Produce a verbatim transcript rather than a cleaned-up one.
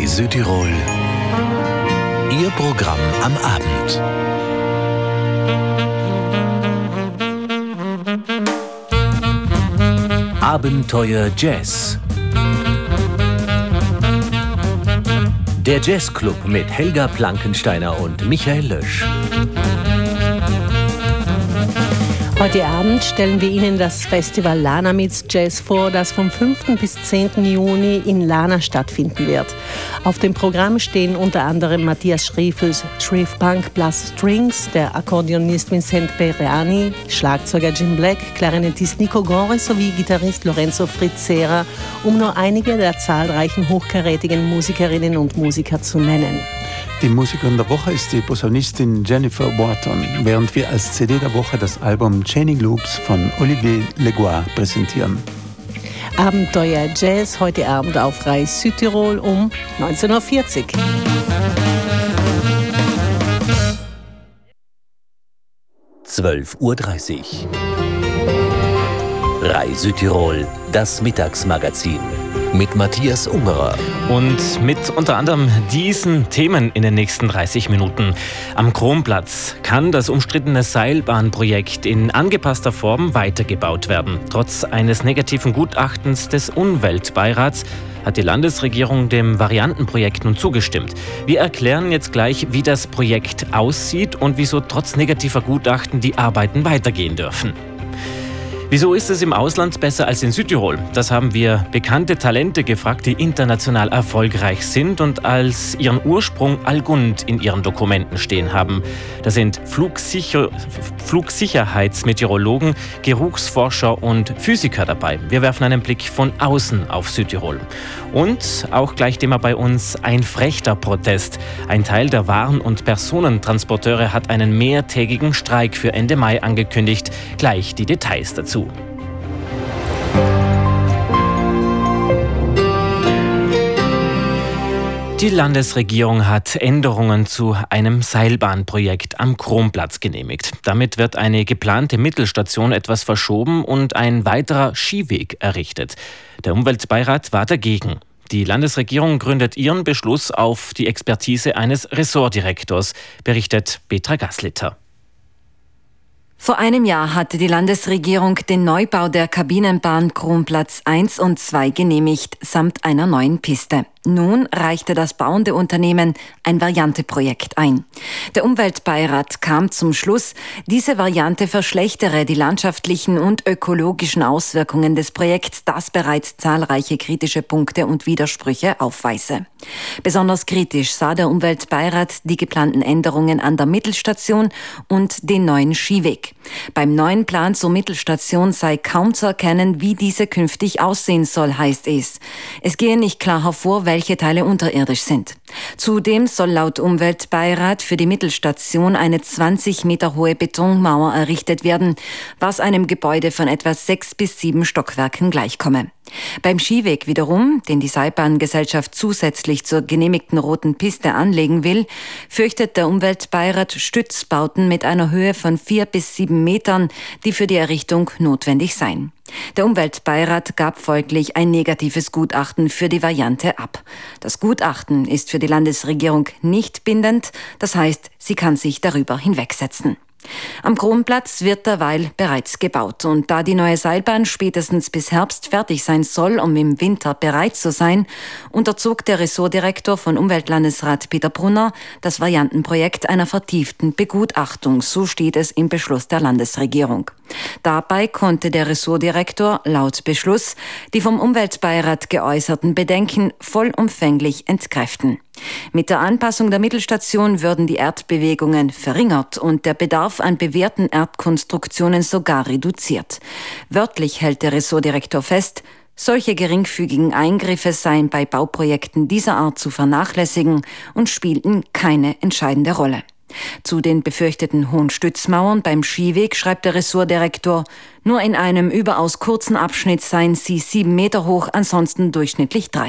Rai Südtirol. Ihr Programm am Abend. Abenteuer Jazz. Der Jazzclub mit Helga Plankensteiner und Michael Lösch. Heute Abend stellen wir Ihnen das Festival Lana Meets Jazz vor, das vom fünften bis zehnten Juni in Lana stattfinden wird. Auf dem Programm stehen unter anderem Matthias Schriefels Shreve Punk Plus Strings, der Akkordeonist Vincent Bereani, Schlagzeuger Jim Black, Klarinettist Nico Gore sowie Gitarrist Lorenzo Fritzera, um nur einige der zahlreichen hochkarätigen Musikerinnen und Musiker zu nennen. Die Musikerin der Woche ist die Posaunistin Jennifer Wharton, während wir als C D der Woche das Album Chaining Loops von Olivier Legoire präsentieren. Abenteuer Jazz heute Abend auf Rai Südtirol um neunzehn Uhr vierzig. zwölf Uhr dreißig. Rai Südtirol, das Mittagsmagazin. Mit Matthias Ungerer. Und mit unter anderem diesen Themen in den nächsten dreißig Minuten. Am Kronplatz kann das umstrittene Seilbahnprojekt in angepasster Form weitergebaut werden. Trotz eines negativen Gutachtens des Umweltbeirats hat die Landesregierung dem Variantenprojekt nun zugestimmt. Wir erklären jetzt gleich, wie das Projekt aussieht und wieso trotz negativer Gutachten die Arbeiten weitergehen dürfen. Wieso ist es im Ausland besser als in Südtirol? Das haben wir bekannte Talente gefragt, die international erfolgreich sind und als ihren Ursprung Allgund in ihren Dokumenten stehen haben. Da sind Flugsicher- Flugsicherheitsmeteorologen, Geruchsforscher und Physiker dabei. Wir werfen einen Blick von außen auf Südtirol. Und auch gleich Thema bei uns ein frechter Protest. Ein Teil der Waren- und Personentransporteure hat einen mehrtägigen Streik für Ende Mai angekündigt. Gleich die Details dazu. Die Landesregierung hat Änderungen zu einem Seilbahnprojekt am Kronplatz genehmigt. Damit wird eine geplante Mittelstation etwas verschoben und ein weiterer Skiweg errichtet. Der Umweltbeirat war dagegen. Die Landesregierung gründet ihren Beschluss auf die Expertise eines Ressortdirektors, berichtet Petra Gaslitter. Vor einem Jahr hatte die Landesregierung den Neubau der Kabinenbahn Kronplatz eins und zwei genehmigt, samt einer neuen Piste. Nun reichte das bauende Unternehmen ein Varianteprojekt ein. Der Umweltbeirat kam zum Schluss, diese Variante verschlechtere die landschaftlichen und ökologischen Auswirkungen des Projekts, das bereits zahlreiche kritische Punkte und Widersprüche aufweise. Besonders kritisch sah der Umweltbeirat die geplanten Änderungen an der Mittelstation und den neuen Skiweg. Beim neuen Plan zur Mittelstation sei kaum zu erkennen, wie diese künftig aussehen soll, heißt es. Es gehe nicht klar hervor, welche Teile unterirdisch sind. Zudem soll laut Umweltbeirat für die Mittelstation eine zwanzig Meter hohe Betonmauer errichtet werden, was einem Gebäude von etwa sechs bis sieben Stockwerken gleichkomme. Beim Skiweg wiederum, den die Seilbahngesellschaft zusätzlich zur genehmigten roten Piste anlegen will, fürchtet der Umweltbeirat Stützbauten mit einer Höhe von vier bis sieben Metern, die für die Errichtung notwendig seien. Der Umweltbeirat gab folglich ein negatives Gutachten für die Variante ab. Das Gutachten ist für die Landesregierung nicht bindend, das heißt, sie kann sich darüber hinwegsetzen. Am Kronplatz wird derweil bereits gebaut und da die neue Seilbahn spätestens bis Herbst fertig sein soll, um im Winter bereit zu sein, unterzog der Ressortdirektor von Umweltlandesrat Peter Brunner das Variantenprojekt einer vertieften Begutachtung, so steht es im Beschluss der Landesregierung. Dabei konnte der Ressortdirektor laut Beschluss die vom Umweltbeirat geäußerten Bedenken vollumfänglich entkräften. Mit der Anpassung der Mittelstation würden die Erdbewegungen verringert und der Bedarf an bewährten Erdkonstruktionen sogar reduziert. Wörtlich hält der Ressortdirektor fest, solche geringfügigen Eingriffe seien bei Bauprojekten dieser Art zu vernachlässigen und spielten keine entscheidende Rolle. Zu den befürchteten hohen Stützmauern beim Skiweg schreibt der Ressortdirektor, nur in einem überaus kurzen Abschnitt seien sie sieben Meter hoch, ansonsten durchschnittlich drei.